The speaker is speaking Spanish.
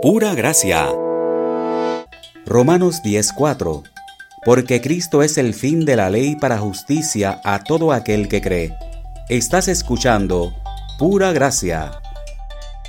Pura gracia. Romanos 10:4. Porque Cristo es el fin de la ley para justicia a todo aquel que cree. Estás escuchando Pura Gracia.